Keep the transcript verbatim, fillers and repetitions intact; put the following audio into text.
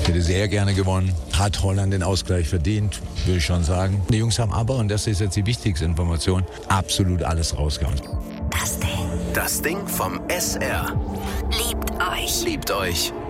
Ich hätte sehr gerne gewonnen. Hat Holland den Ausgleich verdient, würde ich schon sagen. Die Jungs haben aber, und das ist jetzt die wichtigste Information, absolut alles rausgehauen. Das Ding. Das Ding vom S R. Liebt euch. Liebt euch.